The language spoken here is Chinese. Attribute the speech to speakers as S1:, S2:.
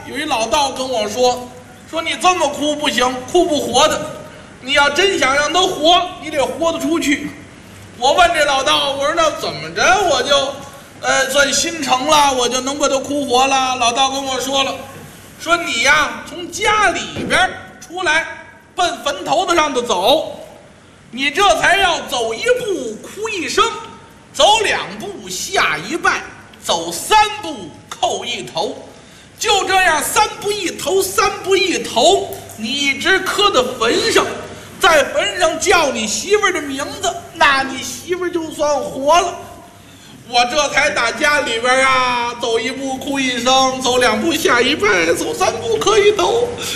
S1: 有一老道跟我说你这么哭不行，哭不活的。你要真想让他活，你得活得出去。我问这老道，我说那怎么着我就算心诚了，我就能把他哭活了？老道跟我说了，说你呀从家里边出来，奔坟头子上头走，你这才要走一步哭一声，走2步下一拜，走3步叩一头，就这样3步一头，3步一头，你一直磕到坟上，在坟上叫你媳妇儿的名字，那你媳妇儿就算活了。我这才打家里边啊，走1步哭一声，走2步下一拜，走3步磕一头。